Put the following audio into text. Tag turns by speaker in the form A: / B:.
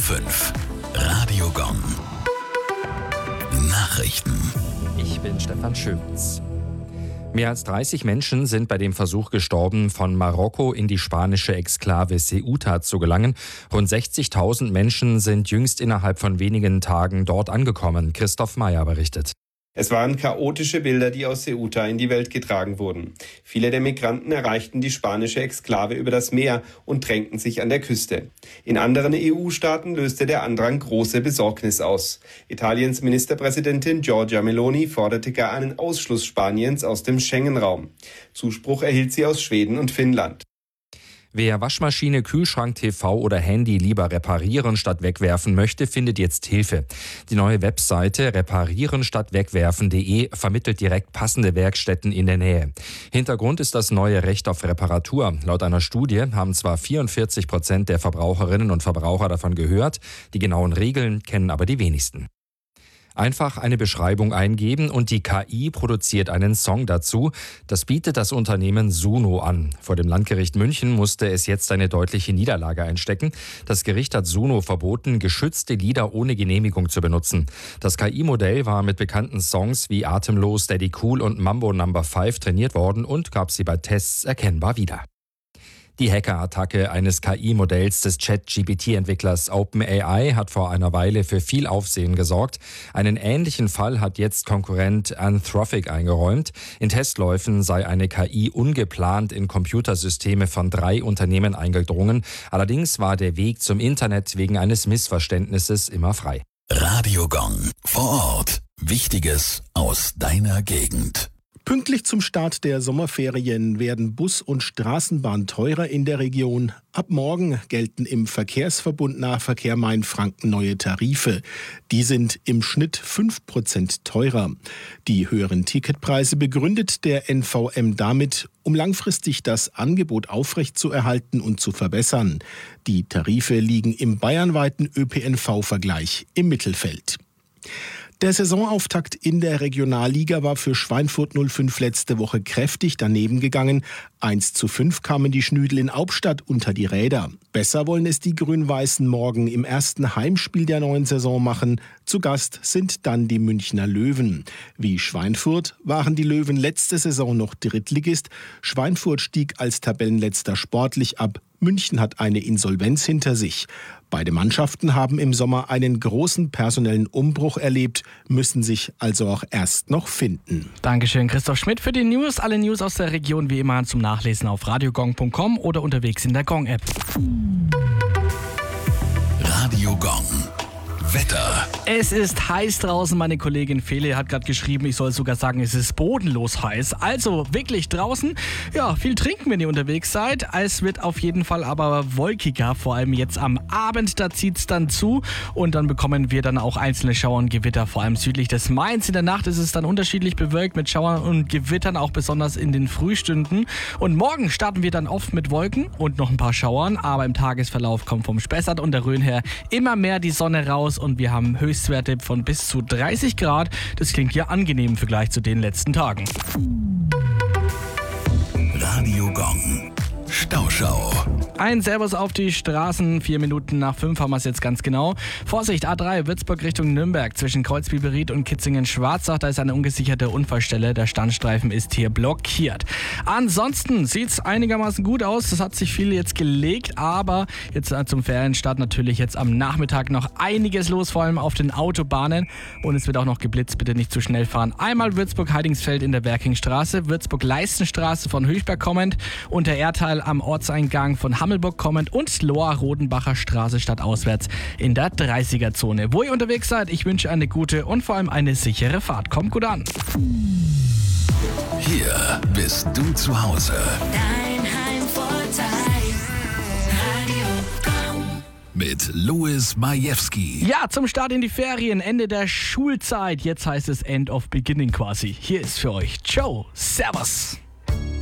A: 5. Radio Gong. Nachrichten.
B: Ich bin Stefan Schöpitz. Mehr als 30 Menschen sind bei dem Versuch gestorben, von Marokko in die spanische Exklave Ceuta zu gelangen. Rund 60.000 Menschen sind jüngst innerhalb von wenigen Tagen dort angekommen. Christoph Meyer berichtet.
C: Es waren chaotische Bilder, die aus Ceuta in die Welt getragen wurden. Viele der Migranten erreichten die spanische Exklave über das Meer und drängten sich an der Küste. In anderen EU-Staaten löste der Andrang große Besorgnis aus. Italiens Ministerpräsidentin Giorgia Meloni forderte gar einen Ausschluss Spaniens aus dem Schengen-Raum. Zuspruch erhielt sie aus Schweden und Finnland.
B: Wer Waschmaschine, Kühlschrank, TV oder Handy lieber reparieren statt wegwerfen möchte, findet jetzt Hilfe. Die neue Webseite reparierenstattwegwerfen.de vermittelt direkt passende Werkstätten in der Nähe. Hintergrund ist das neue Recht auf Reparatur. Laut einer Studie haben zwar 44% der Verbraucherinnen und Verbraucher davon gehört, die genauen Regeln kennen aber die wenigsten. Einfach eine Beschreibung eingeben und die KI produziert einen Song dazu. Das bietet das Unternehmen Suno an. Vor dem Landgericht München musste es jetzt eine deutliche Niederlage einstecken. Das Gericht hat Suno verboten, geschützte Lieder ohne Genehmigung zu benutzen. Das KI-Modell war mit bekannten Songs wie Atemlos, Steady Cool und Mambo No. 5 trainiert worden und gab sie bei Tests erkennbar wieder. Die Hackerattacke eines KI-Modells des Chat-GPT-Entwicklers OpenAI hat vor einer Weile für viel Aufsehen gesorgt. Einen ähnlichen Fall hat jetzt Konkurrent Anthropic eingeräumt. In Testläufen sei eine KI ungeplant in Computersysteme von 3 Unternehmen eingedrungen. Allerdings war der Weg zum Internet wegen eines Missverständnisses immer frei.
A: Radio Gong. Vor Ort. Wichtiges aus deiner Gegend.
D: Pünktlich zum Start der Sommerferien werden Bus und Straßenbahn teurer in der Region. Ab morgen gelten im Verkehrsverbund Nahverkehr Main-Franken neue Tarife. Die sind im Schnitt 5% teurer. Die höheren Ticketpreise begründet der NVM damit, um langfristig das Angebot aufrechtzuerhalten und zu verbessern. Die Tarife liegen im bayernweiten ÖPNV-Vergleich im Mittelfeld. Der Saisonauftakt in der Regionalliga war für Schweinfurt 05 letzte Woche kräftig daneben gegangen. 1:5 kamen die Schnüdel in Hauptstadt unter die Räder. Besser wollen es die Grün-Weißen morgen im ersten Heimspiel der neuen Saison machen. Zu Gast sind dann die Münchner Löwen. Wie Schweinfurt waren die Löwen letzte Saison noch Drittligist. Schweinfurt stieg als Tabellenletzter sportlich ab. München hat eine Insolvenz hinter sich. Beide Mannschaften haben im Sommer einen großen personellen Umbruch erlebt, müssen sich also auch erst noch finden.
E: Dankeschön, Christoph Schmidt, für die News. Alle News aus der Region wie immer zum Nachlesen auf radiogong.com oder unterwegs in der Gong-App.
A: Radio Gong. Wetter.
E: Es ist heiß draußen. Meine Kollegin Fele hat gerade geschrieben, ich soll sogar sagen, es ist bodenlos heiß. Also wirklich draußen. Ja, viel trinken, wenn ihr unterwegs seid. Es wird auf jeden Fall aber wolkiger, vor allem jetzt am Abend. Da zieht es dann zu und dann bekommen wir dann auch einzelne Schauer und Gewitter, vor allem südlich des Mains. In der Nacht ist es dann unterschiedlich bewölkt mit Schauern und Gewittern, auch besonders in den Frühstunden. Und morgen starten wir dann oft mit Wolken und noch ein paar Schauern. Aber im Tagesverlauf kommt vom Spessart und der Rhön her immer mehr die Sonne raus. Und wir haben Höchstwerte von bis zu 30 Grad. Das klingt ja angenehm im Vergleich zu den letzten Tagen.
A: Radio Gong. Stauschau.
E: Ein Servus auf die Straßen. 4 Minuten nach 5 haben wir es jetzt ganz genau. Vorsicht, A3 Würzburg Richtung Nürnberg zwischen Kreuzbiberried und Kitzingen-Schwarzach. Da ist eine ungesicherte Unfallstelle. Der Standstreifen ist hier blockiert. Ansonsten sieht es einigermaßen gut aus. Das hat sich viel jetzt gelegt. Aber jetzt zum Ferienstart natürlich jetzt am Nachmittag noch einiges los. Vor allem auf den Autobahnen. Und es wird auch noch geblitzt. Bitte nicht zu schnell fahren. Einmal Würzburg-Heidingsfeld in der Werkingstraße. Würzburg-Leistenstraße von Höchberg kommend. Und der Erdteil am Ortseingang von Hammelburg kommend und Lohr-Rodenbacher Straße stadtauswärts in der 30er-Zone. Wo ihr unterwegs seid, ich wünsche eine gute und vor allem eine sichere Fahrt. Kommt gut an.
A: Hier bist du zu Hause.
F: Dein Heimvorteil. Radio Gong.
A: Mit Louis Majewski.
E: Ja, zum Start in die Ferien, Ende der Schulzeit. Jetzt heißt es End of Beginning quasi. Hier ist für euch Joe. Servus.